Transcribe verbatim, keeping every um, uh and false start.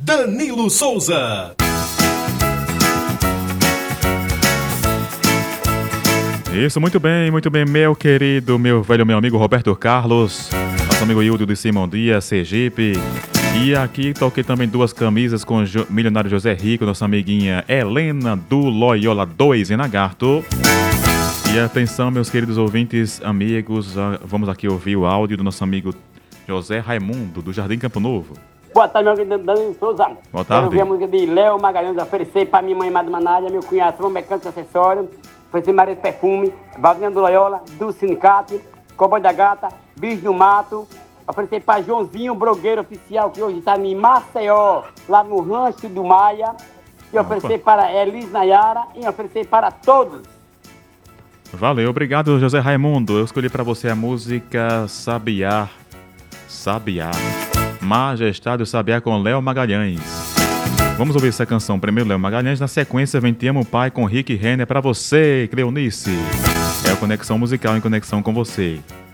Danilo Souza. Isso, muito bem, muito bem, meu querido, meu velho, meu amigo Roberto Carlos, nosso amigo Hildo de Simão Dias, Sergipe. E aqui toquei também duas camisas com o jo- milionário José Rico, nossa amiguinha Helena do Loyola dois em Lagarto. E atenção, meus queridos ouvintes, amigos, ah, vamos aqui ouvir o áudio do nosso amigo José Raimundo, do Jardim Campo Novo. Boa tarde, meu querido Danilo Souza. Boa Quero tarde. ouvir a música de Léo Magalhães, oferecer para minha mãe Madre Manália, meu cunhado João Mecânico Acessório, oferecer Maria de Perfume, Valdinha do Loyola, do Sindicato, Cowboy da Gata, Bicho do Mato, oferecer para Joãozinho Brogueiro Oficial, que hoje está em Maceió, lá no Rancho do Maia, e oferecer Opa. para Elis Nayara e oferecer para todos. Valeu, obrigado, José Raimundo. Eu escolhi pra você a música Sabiá. Sabiá. Majestade do Sabiá com Léo Magalhães. Vamos ouvir essa canção. Primeiro Léo Magalhães, na sequência vem Te Amo Pai com Rick Renner pra você, Cleonice. É a Conexão Musical em conexão com você.